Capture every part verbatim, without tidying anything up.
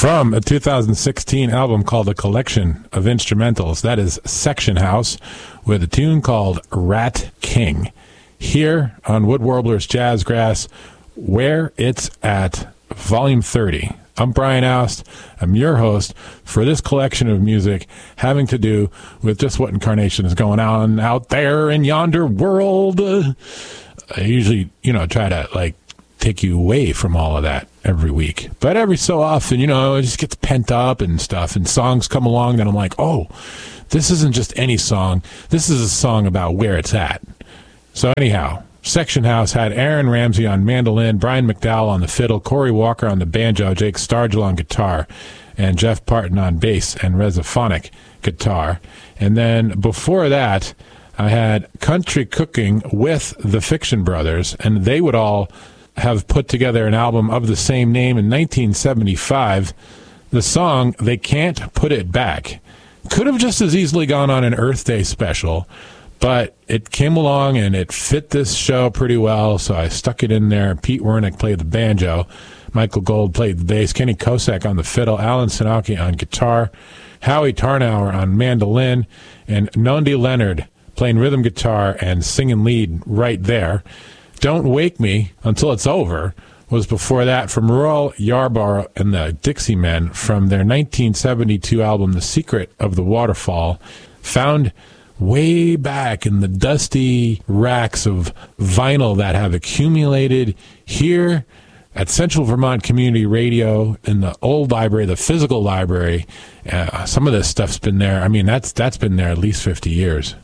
From a two thousand sixteen album called A Collection of Instrumentals, that is Section House, with a tune called Rat King. Here on Wood Warblers Jazzgrass, Where It's At, Volume thirty. I'm Brian Oust. I'm your host for this collection of music having to do with just what incarnation is going on out there in yonder world. Uh, I usually, you know, try to, like, take you away from all of that every week. But every so often, you know, it just gets pent up and stuff, and songs come along that I'm like, oh, this isn't just any song. This is a song about where it's at. So anyhow, Section House had Aaron Ramsey on mandolin, Brian McDowell on the fiddle, Corey Walker on the banjo, Jake Stargell on guitar, and Jeff Parton on bass and resophonic guitar. And then before that, I had Country Cooking with the Fiction Brothers, and they would all have put together an album of the same name in nineteen seventy-five. The song, They Can't Put It Back, could have just as easily gone on an Earth Day special, but it came along and it fit this show pretty well, so I stuck it in there. Pete Wernick played the banjo, Michael Gold played the bass, Kenny Kosek on the fiddle, Alan Sinaki on guitar, Howie Tarnower on mandolin, and Nondi Leonard playing rhythm guitar and singing lead right there. Don't Wake Me Until It's Over was before that from Royal Yarborough and the Dixie Men from their nineteen seventy-two album The Secret of the Waterfall, found way back in the dusty racks of vinyl that have accumulated here at Central Vermont Community Radio in the old library, the physical library. Uh, some of this stuff's been there. I mean, that's that's been there at least fifty years.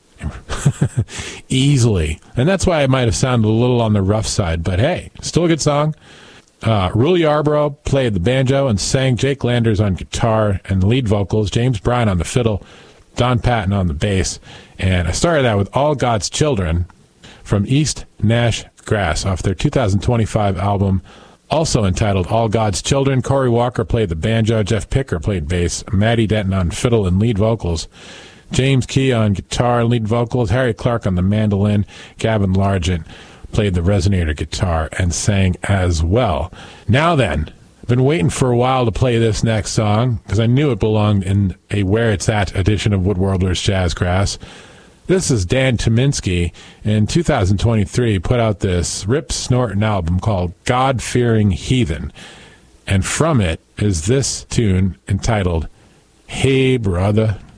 Easily. And that's why it might have sounded a little on the rough side, but hey, still a good song. Uh, Royal Yarborough played the banjo and sang, Jake Landers on guitar and lead vocals, James Bryan on the fiddle, Don Patton on the bass. And I started out with All God's Children from East Nash Grass off their two thousand twenty-five album, also entitled All God's Children. Corey Walker played the banjo, Jeff Picker played bass, Maddie Denton on fiddle and lead vocals, James Key on guitar and lead vocals, Harry Clark on the mandolin, Gavin Largent played the resonator guitar and sang as well. Now then, I've been waiting for a while to play this next song because I knew it belonged in a Where It's At edition of Wood Warblers Jazzgrass. This is Dan Tyminski in two thousand twenty-three put out this rip snorting album called God-Fearing Heathen, and from it is this tune entitled Hey Brother.